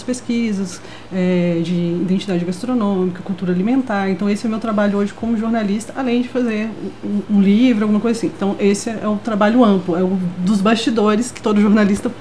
pesquisas de identidade gastronômica, cultura alimentar. Então esse é o meu trabalho hoje como jornalista, além de fazer um livro, alguma coisa assim. Então esse é o trabalho amplo, é o dos bastidores que todo jornalista